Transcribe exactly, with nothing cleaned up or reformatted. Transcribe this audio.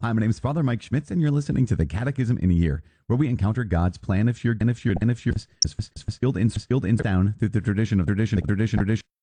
Hi, my name is Father Mike Schmitz, and you're listening to the Catechism in a Year, where we encounter God's plan if you're and if you're and if you're skilled in skilled in down through the tradition of tradition tradition tradition.